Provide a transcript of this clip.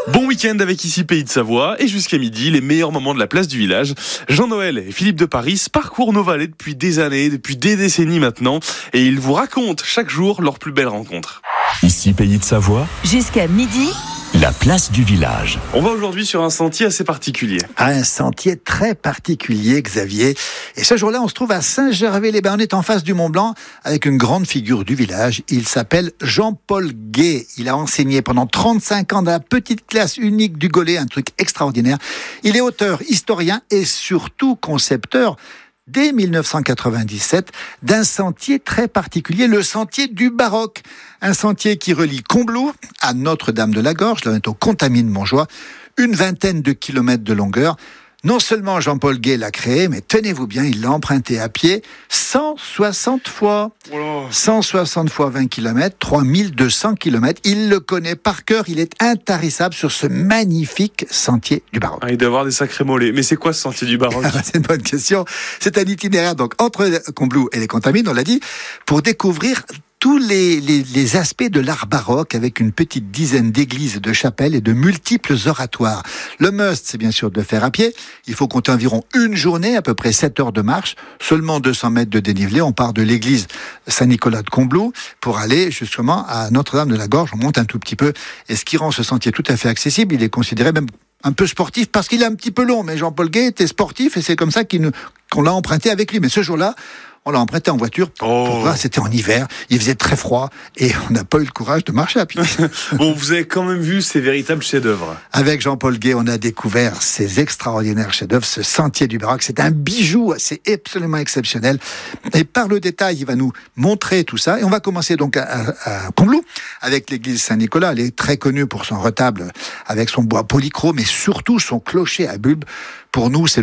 Bon week-end avec ici Pays de Savoie et jusqu'à midi, les meilleurs moments de la place du village. Jean-Noël et Philippe de Paris parcourent nos vallées depuis des années, depuis des décennies maintenant, et ils vous racontent chaque jour leurs plus belles rencontres. Ici Pays de Savoie, jusqu'à midi, la place du village. On va aujourd'hui sur un sentier assez particulier. Un sentier très particulier, Xavier. Et ce jour-là, on se trouve à Saint-Gervais-les-Bains. On est en face du Mont-Blanc avec une grande figure du village. Il s'appelle Jean-Paul Gué. Il a enseigné pendant 35 ans dans la petite classe unique du Gollet, un truc extraordinaire. Il est auteur, historien et surtout concepteur dès 1997, d'un sentier très particulier, le sentier du baroque. Un sentier qui relie Combloux à Notre-Dame-de-la-Gorge, là on est au Contamine-Montjoie, une vingtaine de kilomètres de longueur. Non seulement Jean-Paul Gué l'a créé, mais tenez-vous bien, il l'a emprunté à pied 160 fois. Oh 160 fois 20 km, 3200 km. Il le connaît par cœur, il est intarissable sur ce magnifique sentier du baroque. Il doit avoir des sacrés mollets. Mais c'est quoi ce sentier du baroque? C'est une bonne question. C'est un itinéraire donc entre Combloux et les Contamines, on l'a dit, pour découvrir tous les aspects de l'art baroque avec une petite dizaine d'églises, de chapelles et de multiples oratoires. Le must, c'est bien sûr de le faire à pied. Il faut compter environ une journée, à peu près 7 heures de marche, seulement 200 mètres de dénivelé. On part de l'église Saint-Nicolas de Combloux pour aller justement à Notre-Dame-de-la-Gorge. On monte un tout petit peu. Et ce qui rend ce sentier tout à fait accessible, il est considéré même un peu sportif parce qu'il est un petit peu long. Mais Jean-Paul Gué était sportif et c'est comme ça qu'on l'a emprunté avec lui. Mais ce jour-là, on l'a emprunté en voiture. Pourquoi ? C'était en hiver, il faisait très froid et on n'a pas eu le courage de marcher à pied. Bon, vous avez quand même vu ces véritables chefs-d'œuvre. Avec Jean-Paul Gué, on a découvert ces extraordinaires chefs-d'œuvre, ce sentier du baroque. C'est un bijou, c'est absolument exceptionnel. Et par le détail, il va nous montrer tout ça. Et on va commencer donc à Combloux avec l'église Saint-Nicolas. Elle est très connue pour son retable avec son bois polychrome, mais surtout son clocher à bulbe. Pour nous, c'est